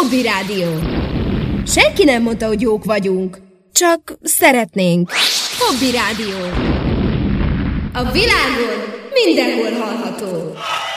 Hobby Rádió. Senki nem mondta, hogy jók vagyunk. Csak szeretnénk. Hobby Rádió. A világon mindenhol hallható.